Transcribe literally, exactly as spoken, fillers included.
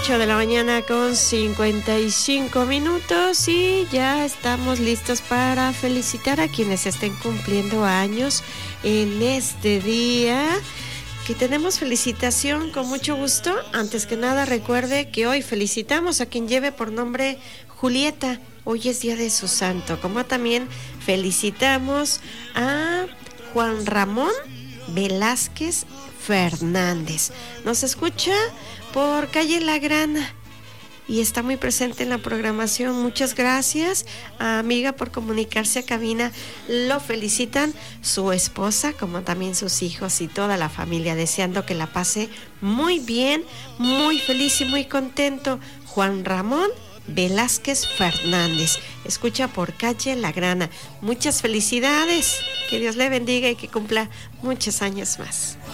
ocho de la mañana con cincuenta y cinco minutos y ya estamos listos para felicitar a quienes estén cumpliendo años en este día. Que tenemos felicitación con mucho gusto. Antes que nada, recuerde que hoy felicitamos a quien lleve por nombre Julieta. Hoy es día de su santo. Como también felicitamos a Juan Ramón Velázquez Fernández. Nos escucha por calle La Grana y está muy presente en la programación. Muchas gracias, amiga, por comunicarse a cabina. Lo felicitan su esposa, como también sus hijos y toda la familia, deseando que la pase muy bien, muy feliz y muy contento. Juan Ramón Velázquez Fernández, escucha por calle La Grana. Muchas felicidades, que Dios le bendiga y que cumpla muchos años más.